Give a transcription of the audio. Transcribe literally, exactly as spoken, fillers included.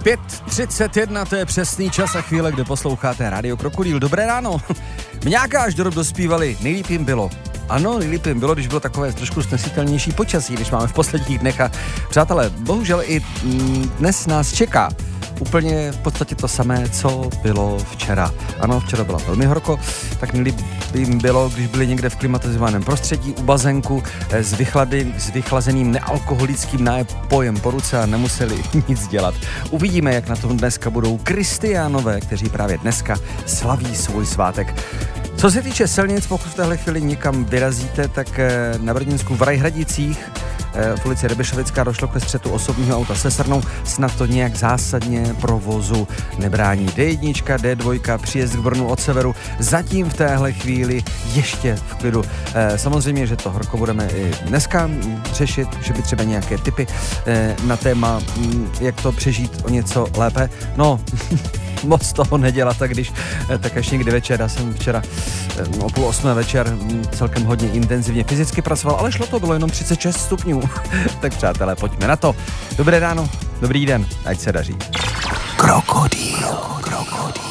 pět třicet jedna, to je přesný čas a chvíle, kde posloucháte Radio Krokodýl. Dobré ráno. Mňáka až do dob dospívali, nejlíp jim bylo. Ano, nejlíp jim bylo, když bylo takové trošku snesitelnější počasí, když máme v posledních dnech. A přátelé, bohužel i dnes nás čeká úplně v podstatě to samé, co bylo včera. Ano, včera bylo velmi horko, tak nejlíp jim bylo, když byli někde v klimatizovaném prostředí u bazénku s, vychlady, s vychlazeným nealkoholickým nápojem po ruce a nemuseli nic dělat. Uvidíme, jak na tom dneska budou Kristiánové, kteří právě dneska slaví svůj svátek. Co se týče silnic, pokud v téhle chvíli někam vyrazíte, tak na Brněnsku v Rajhradicích v ulici Rebešovická došlo ke střetu osobního auta se srnou, snad to nějak zásadně provozu nebrání. D jedna, D dva, příjezd k Brnu od severu, zatím v téhle chvíli ještě v klidu. Samozřejmě, že to horko budeme i dneska řešit, že by třeba nějaké tipy na téma, jak to přežít o něco lépe. No, moc toho nedělat, tak když tak až někdy večer, já jsem včera o půl osmé večer celkem hodně intenzivně fyzicky pracoval, ale šlo to, bylo jenom třicet šest stupňů. Tak přátelé, pojďme na to. Dobré ráno, dobrý den, ať se daří. Krokodýl, krokodýl.